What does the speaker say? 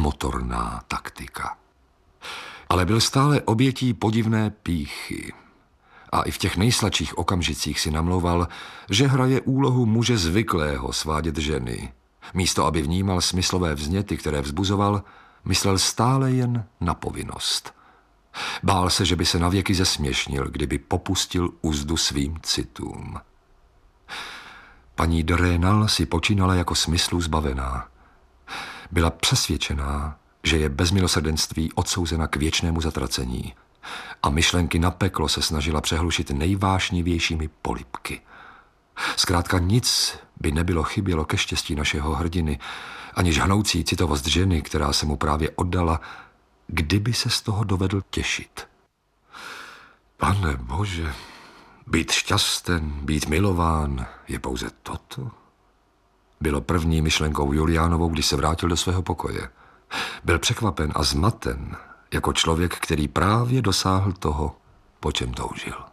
nemotorná taktika. Ale byl stále obětí podivné pýchy. A i v těch nejsladších okamžicích si namlouval, že hraje úlohu muže zvyklého svádět ženy. Místo, aby vnímal smyslové vzněty, které vzbuzoval, myslel stále jen na povinnost. Bál se, že by se navěky zesměšnil, kdyby popustil uzdu svým citům. Paní de Rênal si počínala jako smyslu zbavená. Byla přesvědčená, že je bez milosrdenství odsouzena k věčnému zatracení a myšlenky na peklo se snažila přehlušit nejvášnivějšími polibky. Zkrátka nic by nebylo chybělo ke štěstí našeho hrdiny, aniž hnoucí citovost ženy, která se mu právě oddala, kdyby se z toho dovedl těšit. Pane Bože, být šťasten, být milován je pouze toto? Bylo první myšlenkou Juliánovou, když se vrátil do svého pokoje. Byl překvapen a zmaten, jako člověk, který právě dosáhl toho, po čem toužil.